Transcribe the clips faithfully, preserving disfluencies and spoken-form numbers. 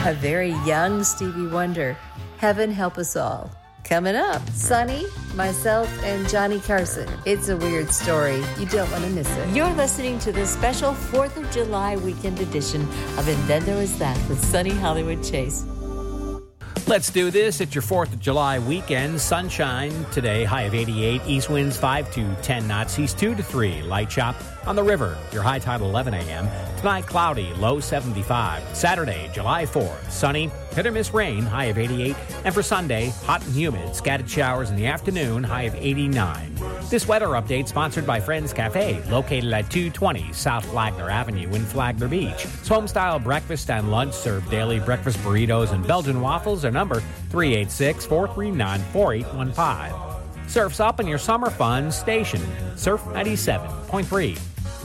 A very young Stevie Wonder. Heaven Help Us All. Coming up, Sonny, myself, and Johnny Carson. It's a weird story. You don't want to miss it. You're listening to the special fourth of July weekend edition of And Then There Was That with Sonny Hollywood Chase. Let's do this. It's your fourth of July weekend. Sunshine today, high of eighty-eight. East winds five to ten knots. East two to three. Light chop on the river. Your high tide eleven a.m. Tonight, cloudy, low seventy-five. Saturday, July fourth, sunny, hit or miss rain, high of eighty-eight. And for Sunday, hot and humid, scattered showers in the afternoon, high of eighty-nine. This weather update sponsored by Friends Cafe, located at two twenty South Flagler Avenue in Flagler Beach. It's home-style breakfast and lunch, serve daily breakfast burritos and Belgian waffles. Their number, three eight six, four three nine, four eight one five. Surf's up in your summer fun station. Surf ninety-seven point three.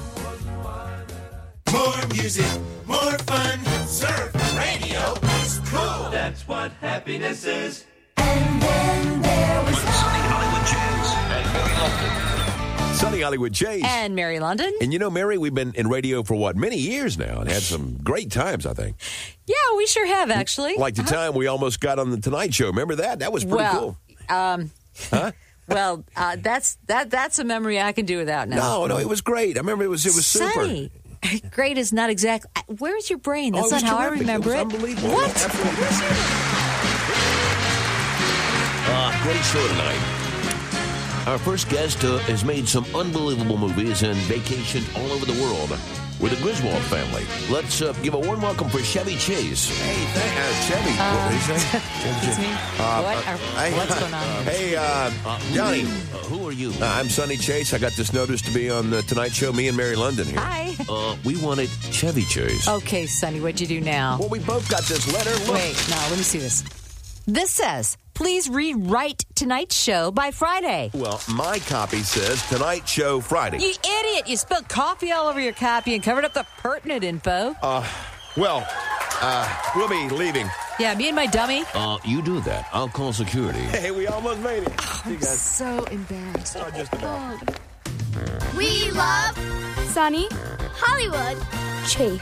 More music, more fun. Surf radio is cool. That's what happiness is. And then there was Sonny Hollywood Chase and Mary London. Sonny Hollywood Chase. And Mary London. And you know, Mary, we've been in radio for, what, many years now and had some great times, I think. Yeah, we sure have, actually. Like the uh-huh. time we almost got on The Tonight Show. Remember that? That was pretty well, cool. Um, huh? Well, uh, that's that. that's a memory I can do without now. No, no, it was great. I remember it was, it was super. Sonny. Great is not exactly. Where's your brain? That's oh, not how terrific. I remember it. it. Was unbelievable. What? Absolutely. Uh, great show tonight. Our first guest uh, has made some unbelievable movies and vacationed all over the world with the Griswold family. Let's uh, give a warm welcome for Chevy Chase. Hey, thank, uh, Chevy. Uh, what did he say? Excuse me? Uh, what? uh, Are, I, what's going on? Hey, uh, Uh, Johnny. Uh, who are you? Uh, I'm Sonny Chase. I got this notice to be on the Tonight Show. Me and Mary London here. Hi. Uh, we wanted Chevy Chase. Okay, Sonny, what'd you do now? Well, we both got this letter. Look. Wait, no, let me see this. This says, please rewrite tonight's show by Friday. Well, my copy says Tonight Show Friday. You idiot! You spilled coffee all over your copy and covered up the pertinent info. Uh, well, uh, we'll be leaving. Yeah, me and my dummy. Uh, you do that. I'll call security. Hey, we almost made it. Oh, See you I'm guys. so embarrassed. Oh, just about. We love Sonny Hollywood Chase.